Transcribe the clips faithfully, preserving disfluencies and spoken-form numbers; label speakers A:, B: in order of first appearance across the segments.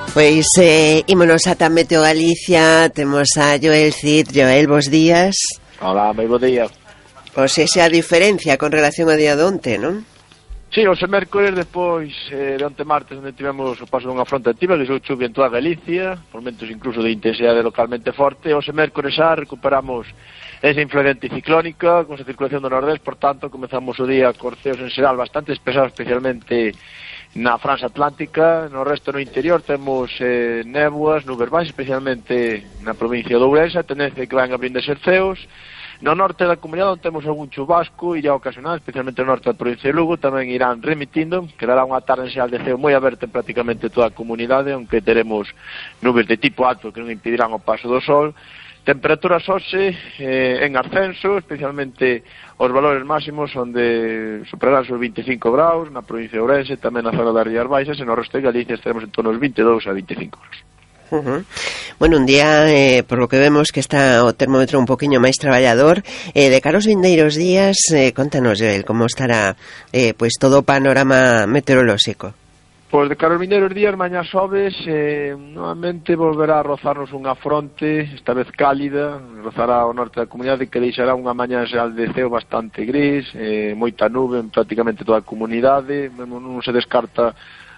A: Pois eh, ímonos ata Meteo Galicia. Temos a Joel Cid. Joel, bos días.
B: Hola, moi bo día.
A: Pois esa é a diferencia con relación ao día de onte, non?
B: Sí, hoxe mércores, despois eh, de onte martes, onde tivemos o paso dunha fronte activa, que sou chuvia en toda Galicia, por momentos incluso de intensidade localmente forte. Hoxe mércores xa recuperamos esa influencia anticiclónica, con esa circulación do nordés, por tanto, comezamos o día con ceos en xeral bastante despejados, especialmente na franxa atlántica. No resto, no interior, temos eh, néboas, nubes baixas, especialmente na provincia de Ourense, a tendencia que van abrindo eses ceos. No norte da comunidade onde temos algún chubasco e ya ocasional, especialmente no norte da provincia de Lugo, tamén irán remitindo, quedará unha tarde en xeral de ceo moi aberta en prácticamente toda a comunidade, aunque teremos nubes de tipo alto que non impedirán o paso do sol. Temperaturas hoxe eh, en ascenso, especialmente os valores máximos onde superarán os veinticinco graus na provincia de Ourense, tamén na zona das Rías Baixas, e no resto de Galicia estaremos en torno aos veintidós a veinticinco graus.
A: Uh-huh. Bueno, un día, eh, por lo que vemos que está o termómetro un poquinho máis traballador, eh, de cara aos vindeiros días, eh, contanos, Joel, como estará eh, pues todo o panorama meteorolóxico.
B: Pois de cara aos vindeiros días, mañá xoves, eh, novamente volverá a rozarnos unha fronte, esta vez cálida, rozará ao norte da comunidade, que deixará unha mañá xeral de ceo bastante gris, eh, moita nube en prácticamente toda a comunidade, non se descarta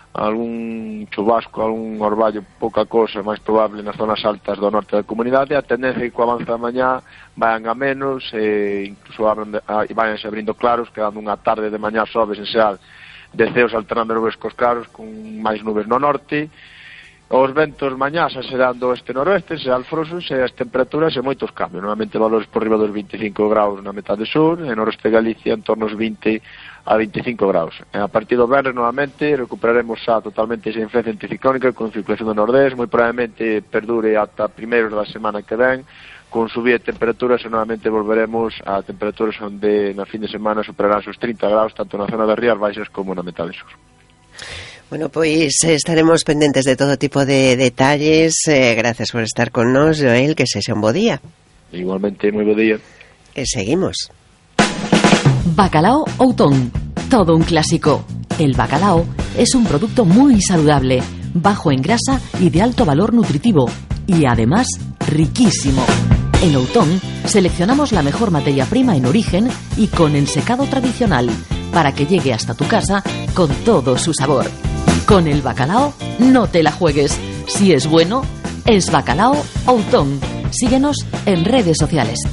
B: algún chubasco, algún orballo, pouca cosa, máis probable nas zonas altas do norte da comunidade. A tendencia é que co avance da mañá vayan a menos, e incluso abran de, a, vayanse abrindo claros, quedando unha tarde de mañá xoves en xeral de ceos alternando nubes cos claros, con máis nubes no norte. Os ventos mañá xa serán do oeste-noroeste, será alfrosos, e as temperaturas e moitos cambios, normalmente valores por riba dos veinticinco graus na metade sur, e no oeste de Galicia en torno aos vinte a veinticinco graus. E a partir do venres, novamente, recuperaremos xa totalmente esa influencia anticiclónica con circulación do nordés, moi probablemente perdure ata primeiros da semana que ven, con subida de temperaturas, e novamente volveremos a temperaturas onde na fin de semana superarán os trinta graus, tanto na zona das Rías Baixas como na metade sur.
A: Bueno, pois estaremos pendentes de todo tipo de detalles. Eh, gracias por estar con nos, Joel, que sexa un bo día.
B: Igualmente, moi bo día.
A: E seguimos.
C: Bacalao Outón, todo un clásico. El bacalao es un producto muy saludable, bajo en grasa y de alto valor nutritivo, y además riquísimo. En Outón seleccionamos la mejor materia prima en origen y con ensecado tradicional, para que llegue hasta tu casa con todo su sabor. Con el bacalao no te la juegues. Si es bueno, es Bacalao Outón. Síguenos en redes sociales.